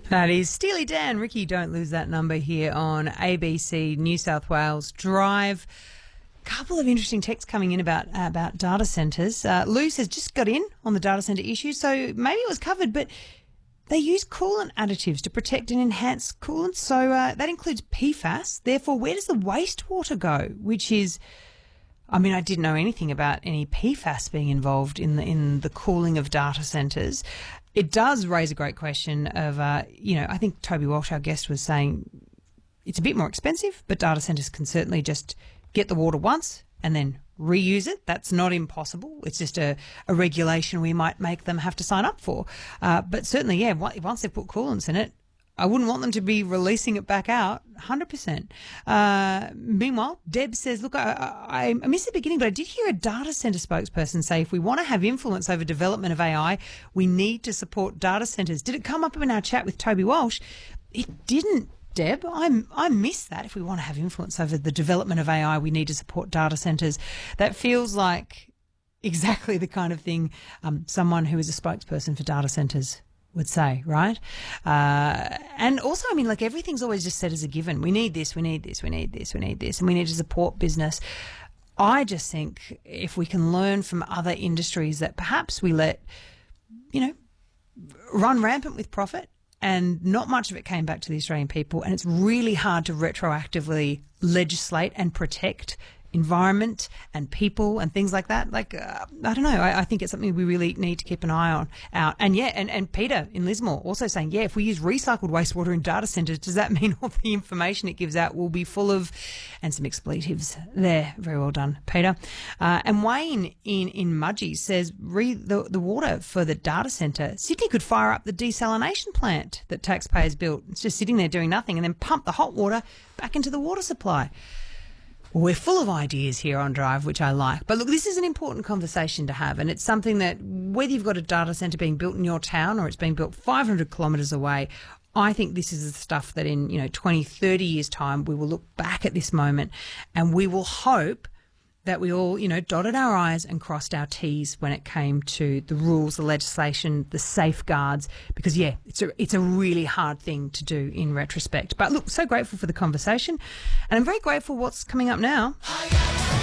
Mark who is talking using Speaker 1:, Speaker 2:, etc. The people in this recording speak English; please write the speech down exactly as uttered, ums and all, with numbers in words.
Speaker 1: That is Steely Dan. Ricky, don't lose that number here on A B C New South Wales Drive. Couple of interesting texts coming in about uh, about data centres. Uh, Lou says just got in on the data centre issue, so maybe it was covered, but they use coolant additives to protect and enhance coolant, so uh, that includes P FAS. Therefore, where does the wastewater go? Which is, I mean, I didn't know anything about any P FAS being involved in the in the cooling of data centres. It does raise a great question of, uh, you know, I think Toby Walsh, our guest, was saying it's a bit more expensive, but data centres can certainly just get the water once and then reuse it. That's not impossible. It's just a, a regulation we might make them have to sign up for. Uh, but certainly, yeah, once they put coolants in it, I wouldn't want them to be releasing it back out, one hundred percent. Uh, meanwhile, Deb says, look, I, I, I missed the beginning, but I did hear a data centre spokesperson say if we want to have influence over development of A I, we need to support data centres. Did it come up in our chat with Toby Walsh? It didn't, Deb. I, I missed that. If we want to have influence over the development of A I, we need to support data centres. That feels like exactly the kind of thing um, someone who is a spokesperson for data centres would say, right? Uh, and also, I mean, like everything's always just said as a given. We need this, we need this, we need this, we need this, and we need to support business. I just think if we can learn from other industries that perhaps we let, you know, run rampant with profit and not much of it came back to the Australian people, and it's really hard to retroactively legislate and protect environment and people and things like that. Like, uh, I don't know. I, I think it's something we really need to keep an eye on out. And yeah, and, and Peter in Lismore also saying, yeah, if we use recycled wastewater in data centres, does that mean all the information it gives out will be full of, and some expletives there. Very well done, Peter. Uh, and Wayne in, in Mudgee says, re the, the water for the data centre, Sydney could fire up the desalination plant that taxpayers built. It's just sitting there doing nothing, and then pump the hot water back into the water supply. We're full of ideas here on Drive, which I like. But look, this is an important conversation to have, and it's something that whether you've got a data centre being built in your town or it's being built five hundred kilometres away, I think this is the stuff that in, you know, twenty, thirty years' time, we will look back at this moment and we will hope that we all, you know, dotted our I's and crossed our T's when it came to the rules, the legislation, the safeguards, because, yeah, it's a, it's a really hard thing to do in retrospect. But look, so grateful for the conversation, and I'm very grateful what's coming up now.